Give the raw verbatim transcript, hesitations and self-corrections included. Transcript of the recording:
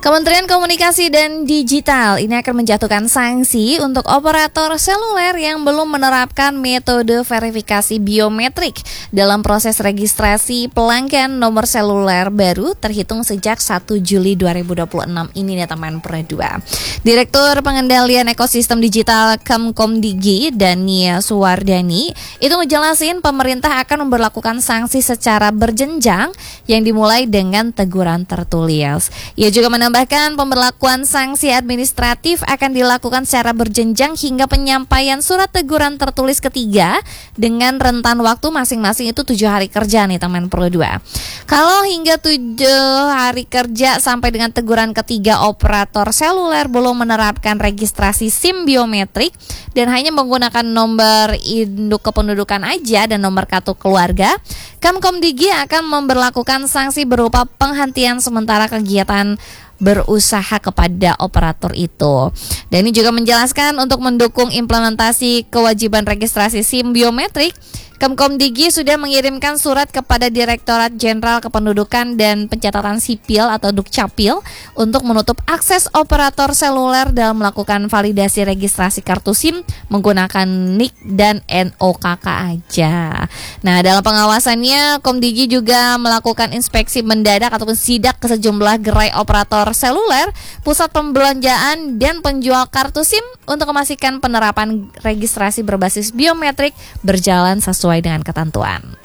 Kementerian Komunikasi dan Digital ini akan menjatuhkan sanksi untuk operator seluler yang belum menerapkan metode verifikasi biometrik dalam proses registrasi pelanggan nomor seluler baru terhitung sejak satu Juli dua ribu dua puluh enam ini nih teman Pro dua. Direktur Pengendalian Ekosistem Digital Kemkomdigi Dania Suwardani itu ngejelasin pemerintah akan memberlakukan sanksi secara berjenjang yang dimulai dengan teguran tertulis. Ia juga menambahkan pemberlakuan sanksi administratif akan dilakukan secara berjenjang hingga penyampaian surat teguran tertulis ketiga dengan rentan waktu masing-masing itu tujuh hari kerja nih teman Pro dua. Kalau hingga tujuh hari kerja sampai dengan teguran ketiga operator seluler belum menerapkan registrasi SIM biometrik dan hanya menggunakan nomor induk kependudukan aja dan nomor kartu keluarga, Kemkomdigi akan memberlakukan sanksi berupa penghentian sementara kegiatan berusaha kepada operator itu. Dan ini juga menjelaskan untuk mendukung implementasi kewajiban registrasi SIM biometrik, Kemkomdigi sudah mengirimkan surat kepada Direktorat Jenderal Kependudukan dan Pencatatan Sipil atau Dukcapil untuk menutup akses operator seluler dalam melakukan validasi registrasi kartu SIM menggunakan N I K dan N O K K aja. Nah, dalam pengawasannya, Komdigi juga melakukan inspeksi mendadak ataupun sidak ke sejumlah gerai operator seluler, pusat pembelanjaan, dan penjual kartu SIM untuk memastikan penerapan registrasi berbasis biometrik berjalan sesuai dengan ketentuan.